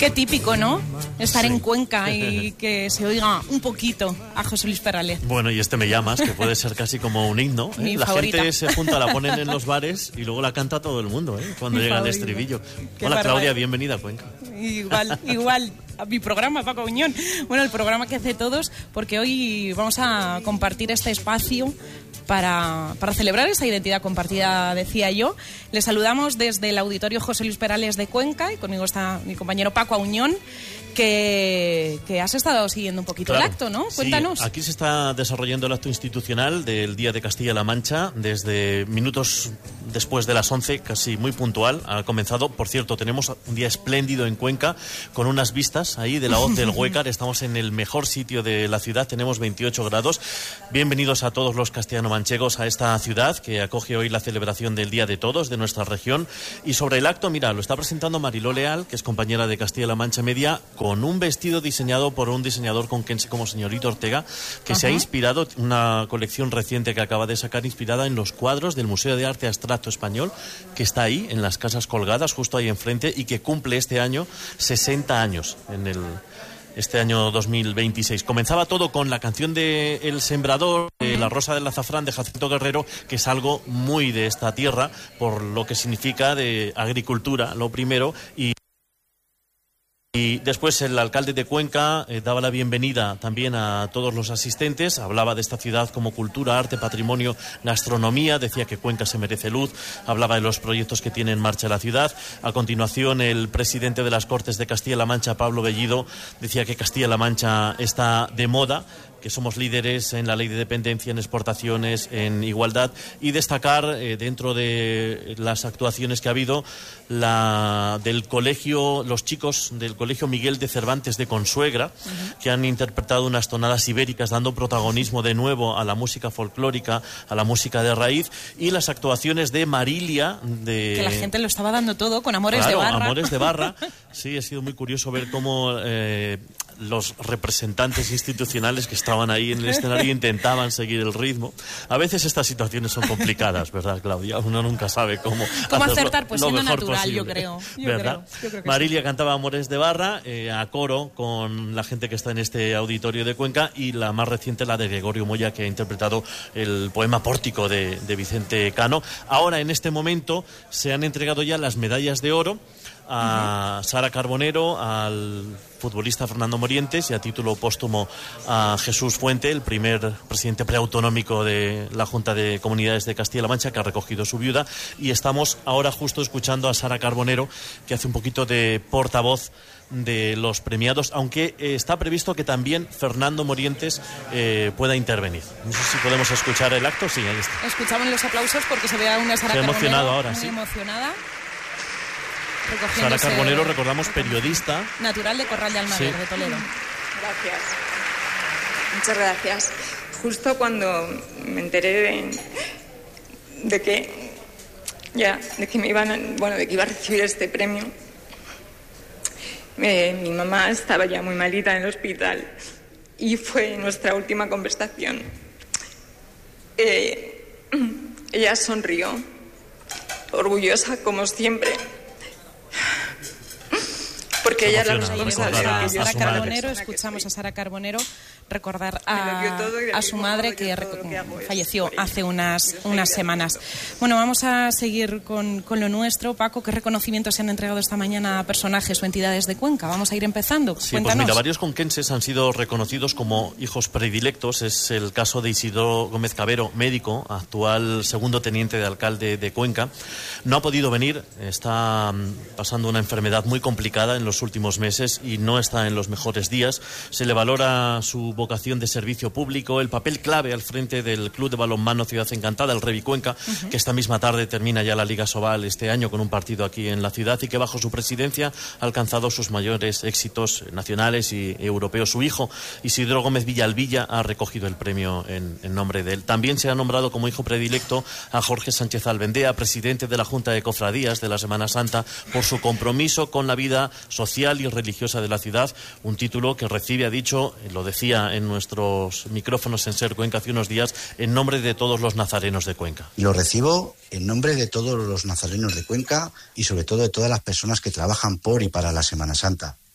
Qué típico, ¿no? Estar en Cuenca y que se oiga un poquito a José Luis Perales. Bueno, y Me llamas, que puede ser casi como un himno, ¿eh? Mi La favorita. gente se junta, la ponen en los bares y luego la canta todo el mundo, ¿eh? Cuando Mi llega el favorita. estribillo. Qué Hola, barbaridad. Claudia, bienvenida a Cuenca. Igual, a mi programa, Paco Uñón. Bueno, el programa que hace todos, porque hoy vamos a compartir este espacio para celebrar esa identidad compartida, decía yo. Les saludamos desde el Auditorio José Luis Perales de Cuenca y conmigo está mi compañero Paco Uñón, que has estado siguiendo un poquito Claro. el acto, ¿no? Cuéntanos. Sí, aquí se está desarrollando el acto institucional del Día de Castilla-La Mancha desde minutos después de las 11, casi muy puntual. Ha comenzado, por cierto, tenemos un día espléndido en Cuenca con unas vistas ahí de la hoz del Huécar. Estamos en el mejor sitio de la ciudad, tenemos 28 grados. Bienvenidos a todos los castellano-manchegos a esta ciudad que acoge hoy la celebración del Día de Todos de nuestra región. Y sobre el acto, mira, lo está presentando Mariló Leal, que es compañera de Castilla-La Mancha Media, con un vestido diseñado por un diseñador conquense como señorito Ortega, que se ha inspirado, una colección reciente que acaba de sacar, inspirada en los cuadros del Museo de Arte Abstracto Español, que está ahí, en las Casas Colgadas, justo ahí enfrente, y que cumple este año 60 años, este año 2026. Comenzaba todo con la canción de El Sembrador, La Rosa del Azafrán de Jacinto Guerrero, que es algo muy de esta tierra, por lo que significa de agricultura, lo primero, y después el alcalde de Cuenca daba la bienvenida también a todos los asistentes, hablaba de esta ciudad como cultura, arte, patrimonio, gastronomía, decía que Cuenca se merece luz, hablaba de los proyectos que tiene en marcha la ciudad. A continuación, el presidente de las Cortes de Castilla-La Mancha, Pablo Bellido, decía que Castilla-La Mancha está de moda, que somos líderes en la ley de dependencia, en exportaciones, en igualdad, y destacar dentro de las actuaciones que ha habido del colegio, los chicos del colegio Miguel de Cervantes de Consuegra, que han interpretado unas tonadas ibéricas dando protagonismo de nuevo a la música folclórica, a la música de raíz, y las actuaciones de Marilia, que la gente lo estaba dando todo con Amores de Barra. Amores de Barra. Sí, ha sido muy curioso ver cómo los representantes institucionales que estaban ahí en el escenario intentaban seguir el ritmo. A veces estas situaciones son complicadas, ¿verdad, Claudia? Uno nunca sabe cómo acertar, pues lo siendo mejor natural, posible. yo creo. ¿Verdad? Yo creo que Marilia sí. cantaba Amores de Barra a coro con la gente que está en este auditorio de Cuenca, y la más reciente, la de Gregorio Moya, que ha interpretado el poema Pórtico de Vicente Cano. Ahora, en este momento, se han entregado ya las medallas de oro a Sara Carbonero, al futbolista Fernando Morientes, y a título póstumo a Jesús Fuente, el primer presidente preautonómico de la Junta de Comunidades de Castilla-La Mancha, que ha recogido su viuda. Y estamos ahora justo escuchando a Sara Carbonero, que hace un poquito de portavoz de los premiados, aunque está previsto que también Fernando Morientes pueda intervenir. No sé si podemos escuchar el acto. Sí, ahí está. Escuchamos los aplausos porque se ve a una Sara Se ha Carbonero emocionado ahora, muy sí. emocionada. Sara Carbonero, recordamos, periodista. Natural de Corral de Almaguer, Sí. de Toledo. Gracias. Muchas gracias. Justo cuando me enteré de que iba a recibir este premio, mi mamá estaba ya muy malita en el hospital y fue nuestra última conversación. Ella sonrió, orgullosa como siempre, porque ella es la responsable de que yo Sara sea la Carbonero, persona que escuchamos soy. a Sara Carbonero recordar Me lo dio todo y del a su mismo madre modo que yo todo lo que hago es falleció por ella. hace unas Y lo seguiré semanas. haciendo. Bueno, vamos a seguir con lo nuestro. Paco, ¿qué reconocimientos se han entregado esta mañana a personajes o entidades de Cuenca? Vamos a ir empezando. Sí, pues Cuéntanos. mira, varios conquenses han sido reconocidos como hijos predilectos. Es el caso de Isidro Gómez Cabero, médico, actual segundo teniente de alcalde de Cuenca. No ha podido venir, está pasando una enfermedad muy complicada en los últimos meses y no está en los mejores días. Se le valora su vocación de servicio público, el papel clave al frente del Club de Balonmano Ciudad Encantada, el Revi Cuenca, que esta misma tarde termina ya la Liga Sobal este año con un partido aquí en la ciudad, y que bajo su presidencia ha alcanzado sus mayores éxitos nacionales y europeos. Su hijo, Isidro Gómez Villalvilla, ha recogido el premio en nombre de él. También se ha nombrado como hijo predilecto a Jorge Sánchez Albendea, presidente de la Junta de Cofradías de la Semana Santa, por su compromiso con la vida social y religiosa de la ciudad, un título que recibe, ha dicho, lo decía en nuestros micrófonos en Ser Cuenca hace unos días, en nombre de todos los nazarenos de Cuenca. Y lo recibo en nombre de todos los nazarenos de Cuenca y sobre todo de todas las personas que trabajan por y para la Semana Santa.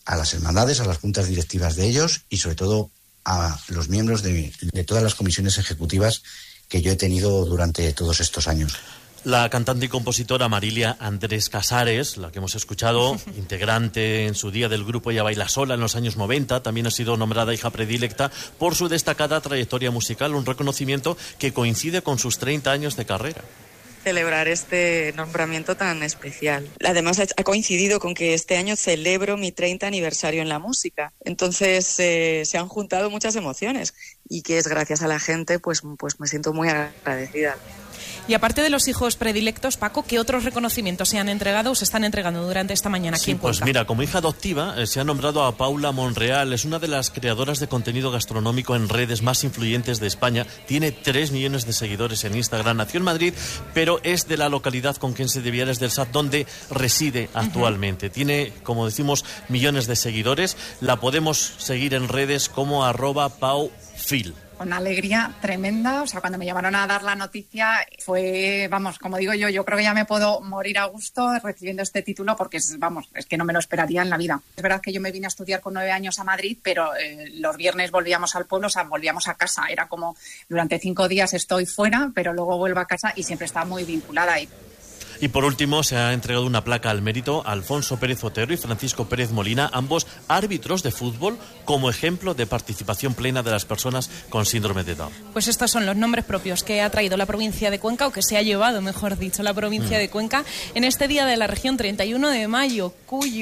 a las hermandades, a las juntas directivas de ellos y sobre todo a los miembros de todas las comisiones ejecutivas que yo he tenido durante todos estos años. La cantante y compositora Marilia Andrés Casares, la que hemos escuchado, integrante en su día del grupo Ella Baila Sola en los años 90, también ha sido nombrada hija predilecta por su destacada trayectoria musical, un reconocimiento que coincide con sus 30 años de carrera. Celebrar este nombramiento tan especial. Además ha coincidido con que este año celebro mi 30 aniversario en la música. Entonces se han juntado muchas emociones y que es gracias a la gente, pues me siento muy agradecida. Y aparte de los hijos predilectos, Paco, ¿qué otros reconocimientos se han entregado o se están entregando durante esta mañana aquí en Cuenca? Pues mira, como hija adoptiva se ha nombrado a Paula Monreal. Es una de las creadoras de contenido gastronómico en redes más influyentes de España. Tiene 3 millones de seguidores en Instagram. Nació en Madrid, pero es de la localidad conquense de Villares del Sar, donde reside actualmente. Tiene, como decimos, millones de seguidores. La podemos seguir en redes como @paufil. Una alegría tremenda, o sea, cuando me llamaron a dar la noticia fue, vamos, como digo yo creo que ya me puedo morir a gusto recibiendo este título porque es que no me lo esperaría en la vida. Es verdad que yo me vine a estudiar con 9 años a Madrid, pero los viernes volvíamos al pueblo, o sea, volvíamos a casa. Era como, durante 5 días estoy fuera, pero luego vuelvo a casa y siempre estaba muy vinculada ahí. Y por último, se ha entregado una placa al mérito a Alfonso Pérez Otero y Francisco Pérez Molina, ambos árbitros de fútbol, como ejemplo de participación plena de las personas con síndrome de Down. Pues estos son los nombres propios que ha traído la provincia de Cuenca, o que se ha llevado, mejor dicho, la provincia de Cuenca en este día de la región 31 de mayo, cuyo